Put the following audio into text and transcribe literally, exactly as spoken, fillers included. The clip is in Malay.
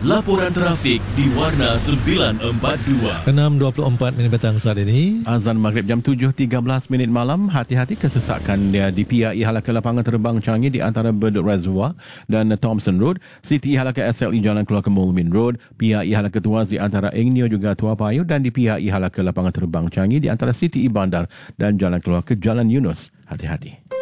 Laporan trafik di Warna sembilan empat dua. enam dua puluh empat minit petang saat ini. Azan maghrib jam tujuh tiga belas minit malam. Hati-hati kesesakan dia di P I E Halaka Lapangan Terbang Changi di antara Bedok Reservoir dan Thompson Road. C T E Halaka S L E Jalan Keluar ke Mulmin Road. P I E Halaka Tuas di antara Ingnio juga Tua Payoh, dan di P I E Halaka Lapangan Terbang Changi di antara C T E Bandar dan Jalan Keluar ke Jalan Yunus. Hati-hati.